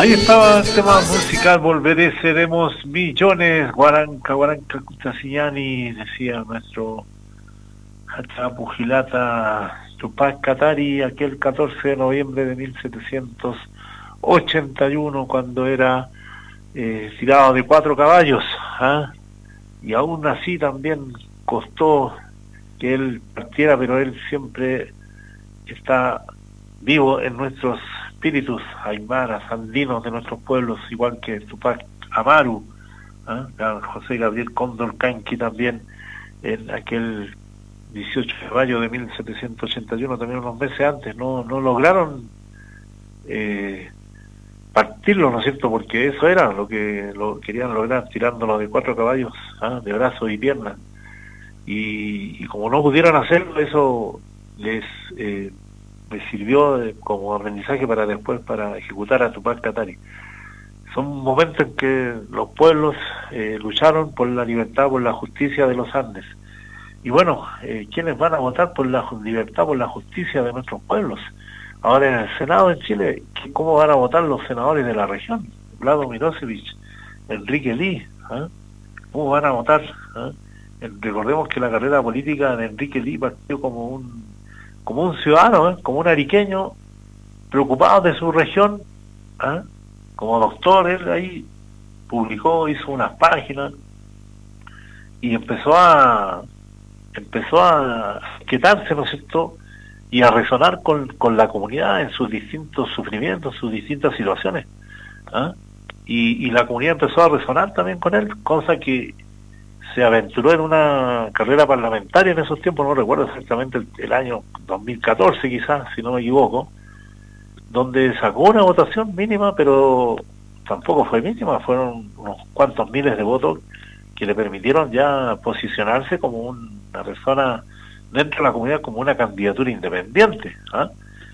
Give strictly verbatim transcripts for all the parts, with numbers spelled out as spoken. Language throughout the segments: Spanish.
Ahí estaba el tema musical, volveré, seremos millones, Guaranca, Guaranca, Cutasiñani, decía nuestro Hachapujilata Tupac Katari, aquel catorce de noviembre de mil setecientos ochenta y uno, cuando era eh, tirado de cuatro caballos, ¿ah? Y aún así también costó que él partiera, pero él siempre está vivo en nuestros espíritus aymaras, andinos de nuestros pueblos, igual que Tupac Amaru, ¿eh? José Gabriel Cóndor Canqui también, en aquel dieciocho de mayo de mil setecientos ochenta y uno, también unos meses antes, no no lograron eh, partirlo, ¿no es cierto? Porque eso era lo que lo querían lograr, tirándolo de cuatro caballos, ¿eh? De brazos y piernas, y, y como no pudieron hacerlo, eso les... Eh, me sirvió de, como aprendizaje para después para ejecutar a Tupac Katari. Son momentos en que los pueblos eh, lucharon por la libertad, por la justicia de los Andes. Y bueno, eh, ¿quiénes van a votar por la libertad, por la justicia de nuestros pueblos? Ahora en el Senado en Chile, ¿cómo van a votar los senadores de la región? Vlado Mirosevic, Enrique Lee, ¿eh? ¿Cómo van a votar? ¿Eh? Recordemos que la carrera política de Enrique Lee partió como un como un ciudadano, ¿eh? Como un ariqueño preocupado de su región, ¿eh? Como doctor, él ahí publicó, hizo unas páginas y empezó a empezó a quietarse, ¿no es cierto?, y a resonar con, con la comunidad en sus distintos sufrimientos, sus distintas situaciones, ¿eh? y, y la comunidad empezó a resonar también con él, cosa que se aventuró en una carrera parlamentaria en esos tiempos, no recuerdo exactamente el, el año dos mil catorce quizás, si no me equivoco, donde sacó una votación mínima, pero tampoco fue mínima, fueron unos cuantos miles de votos que le permitieron ya posicionarse como una persona dentro de la comunidad, como una candidatura independiente, ¿eh?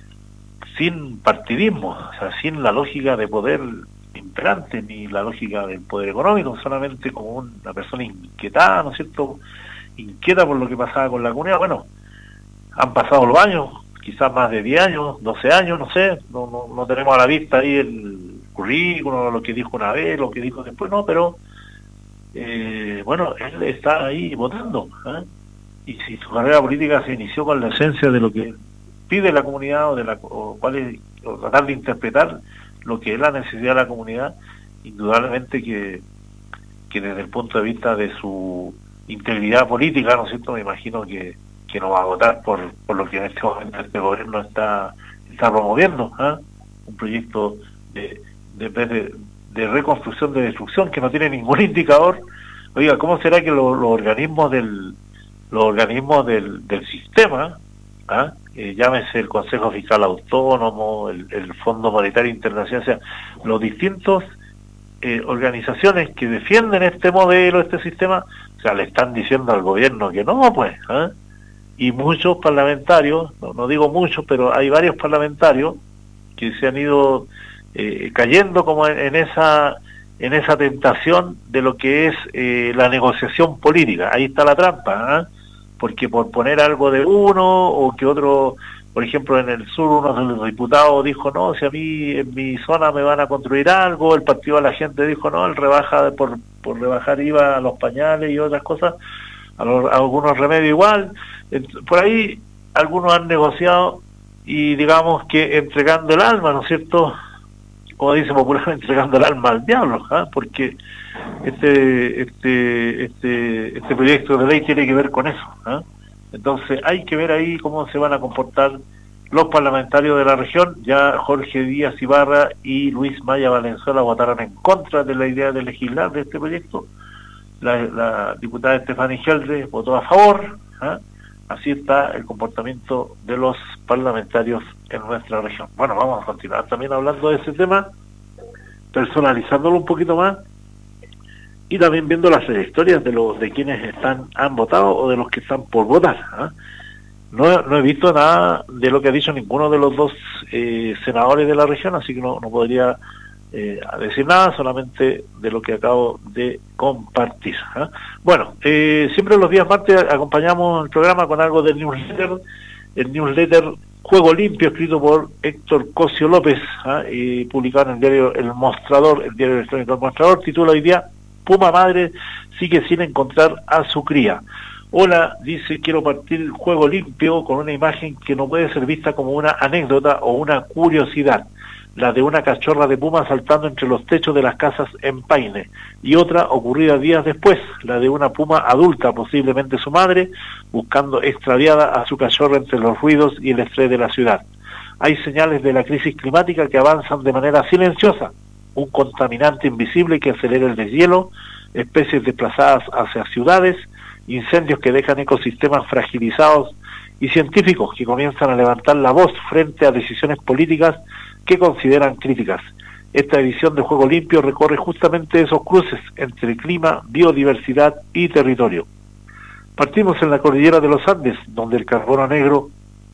Sin partidismo, o sea, sin la lógica de poder imperante, ni la lógica del poder económico, solamente como una persona inquietada, ¿no es cierto?, inquieta por lo que pasaba con la comunidad. Bueno, han pasado los años, quizás más de diez años, doce años, no sé, no, no, no tenemos a la vista ahí el currículo, lo que dijo una vez, lo que dijo después, no, pero eh, bueno, él está ahí votando, ¿eh? Y si su carrera política se inició con la esencia de lo que pide la comunidad, o de la o cuál es, o tratar de interpretar lo que es la necesidad de la comunidad, indudablemente que, que desde el punto de vista de su integridad política, ¿no es cierto?, me imagino que, que no va a votar por, por lo que en este momento este gobierno está, está promoviendo, ¿eh? Un proyecto de, de, de, de reconstrucción, de destrucción, que no tiene ningún indicador. Oiga, ¿cómo será que los, los organismos del los organismos del, del sistema, ¿eh? Eh, llámese el Consejo Fiscal Autónomo, el, el Fondo Monetario Internacional, o sea, los distintos eh, organizaciones que defienden este modelo, este sistema, o sea, le están diciendo al gobierno que no, pues, ¿eh? Y muchos parlamentarios, no, no digo muchos, pero hay varios parlamentarios que se han ido eh, cayendo como en, en esa en esa tentación de lo que es eh, la negociación política. Ahí está la trampa, ¿eh? Porque por poner algo de uno, o que otro, por ejemplo en el sur uno de los diputados dijo, no, si a mí en mi zona me van a construir algo, el partido de la gente dijo, no, él rebaja por, por rebajar I V A a los pañales y otras cosas, a, los, a algunos remedios igual. Por ahí algunos han negociado y digamos que entregando el alma, ¿no es cierto?, como dice popularmente, entregando el alma al diablo, ¿eh? Porque este este este este proyecto de ley tiene que ver con eso, ¿eh? Entonces hay que ver ahí cómo se van a comportar los parlamentarios de la región. Ya Jorge Díaz Ibarra y Luis Maya Valenzuela votaron en contra de la idea de legislar de este proyecto. La, la diputada Estefany Gelde votó a favor, ¿eh? Así está el comportamiento de los parlamentarios en nuestra región. Bueno, vamos a continuar también hablando de ese tema, personalizándolo un poquito más, y también viendo las trayectorias de los de quienes están han votado o de los que están por votar, ¿eh? No, no he visto nada de lo que ha dicho ninguno de los dos eh, senadores de la región, así que no, no podría eh, decir nada, solamente de lo que acabo de compartir, ¿eh? Bueno, eh, siempre los días martes acompañamos el programa con algo del newsletter, el newsletter Juego Limpio, escrito por Héctor Cosio López, ¿ah? y publicado en el diario El Mostrador, el diario electrónico El Mostrador, titula hoy día: Puma madre sigue sin encontrar a su cría. Hola, dice, quiero partir el Juego Limpio con una imagen que no puede ser vista como una anécdota o una curiosidad, la de una cachorra de puma saltando entre los techos de las casas en Paine, y otra ocurrida días después, la de una puma adulta, posiblemente su madre, buscando extraviada a su cachorra entre los ruidos y el estrés de la ciudad. Hay señales de la crisis climática que avanzan de manera silenciosa, un contaminante invisible que acelera el deshielo, especies desplazadas hacia ciudades, incendios que dejan ecosistemas fragilizados y científicos que comienzan a levantar la voz frente a decisiones políticas que consideran críticas. Esta edición de Juego Limpio recorre justamente esos cruces entre clima, biodiversidad y territorio. Partimos en la cordillera de los Andes, donde el carbono negro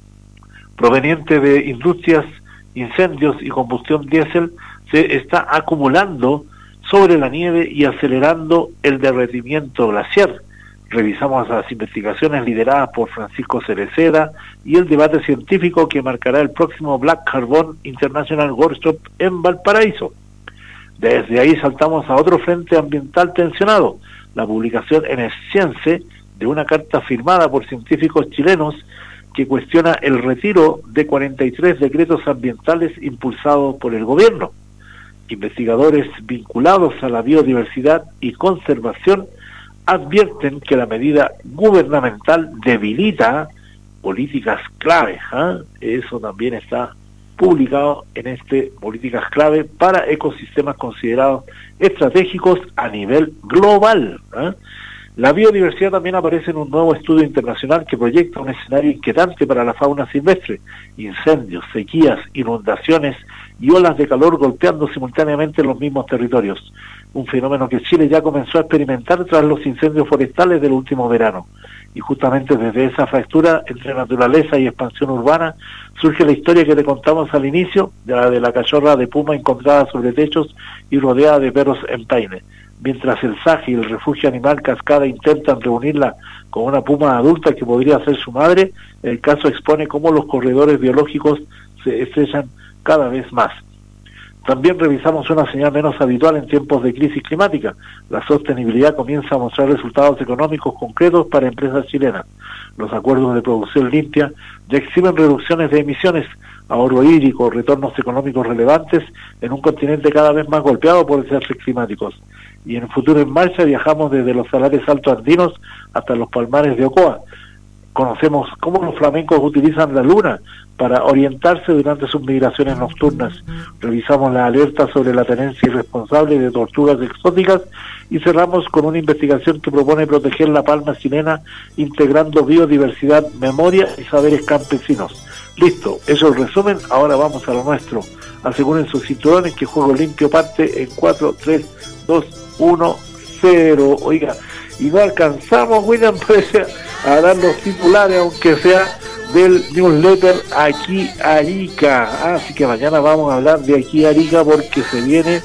proveniente de industrias, incendios y combustión diésel se está acumulando sobre la nieve y acelerando el derretimiento glaciar. Revisamos las investigaciones lideradas por Francisco Cereceda y el debate científico que marcará el próximo Black Carbon International Workshop en Valparaíso. Desde ahí saltamos a otro frente ambiental tensionado, la publicación en Science de una carta firmada por científicos chilenos que cuestiona el retiro de cuarenta y tres decretos ambientales impulsados por el gobierno. Investigadores vinculados a la biodiversidad y conservación advierten que la medida gubernamental debilita políticas claves. ¿eh? Eso también está publicado en este Políticas Clave para ecosistemas considerados estratégicos a nivel global. ¿eh? La biodiversidad también aparece en un nuevo estudio internacional que proyecta un escenario inquietante para la fauna silvestre: incendios, sequías, inundaciones y olas de calor golpeando simultáneamente los mismos territorios. Un fenómeno que Chile ya comenzó a experimentar tras los incendios forestales del último verano. Y justamente desde esa fractura entre naturaleza y expansión urbana surge la historia que te contamos al inicio, de la de la cachorra de puma encontrada sobre techos y rodeada de perros en Paine. Mientras el S A G y el Refugio Animal Cascada intentan reunirla con una puma adulta que podría ser su madre, el caso expone cómo los corredores biológicos se estrechan cada vez más. También revisamos una señal menos habitual en tiempos de crisis climática. La sostenibilidad comienza a mostrar resultados económicos concretos para empresas chilenas. Los acuerdos de producción limpia ya exhiben reducciones de emisiones, ahorro hídrico, retornos económicos relevantes en un continente cada vez más golpeado por desastres climáticos. Y en Futuro en Marcha viajamos desde los salares altos andinos hasta los palmares de Ocoa. Conocemos cómo los flamencos utilizan la luna para orientarse durante sus migraciones nocturnas. Revisamos la alerta sobre la tenencia irresponsable de tortugas exóticas y cerramos con una investigación que propone proteger la palma chilena integrando biodiversidad, memoria y saberes campesinos. Listo, eso es el resumen. Ahora vamos a lo nuestro. Aseguren sus cinturones que Juego Limpio parte en cuatro, tres, dos, uno, cero. Oiga, y no alcanzamos, William, parece, a dar los titulares, aunque sea del newsletter Aquí Arica. Ah, así que mañana vamos a hablar de Aquí Arica porque se viene,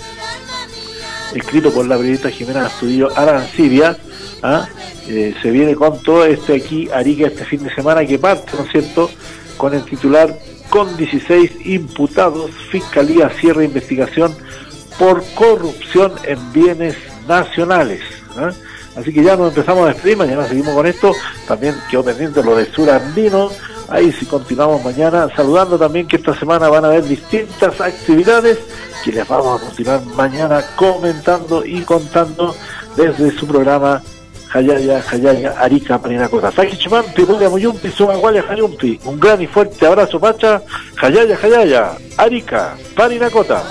escrito por la periodista Jimena Astudillo Arancibia, ¿ah? eh, se viene con todo este Aquí Arica este fin de semana que parte, ¿no es cierto?, con el titular: con dieciséis imputados, Fiscalía cierra investigación por corrupción en bienes nacionales. ¿eh? Así que ya nos empezamos a despedir, mañana seguimos con esto. También quedó pendiente lo de Sur Andino, ahí sí continuamos mañana, saludando también que esta semana van a haber distintas actividades que les vamos a continuar mañana comentando y contando desde su programa Jayaya, Jayaya, Arica, Parinacota. Taquichimampi, Pulia Muyumpi, Sumaguaya, Jayumpi. Un gran y fuerte abrazo, Pacha, Jayaya, Jayaya, Arica, Parinacota.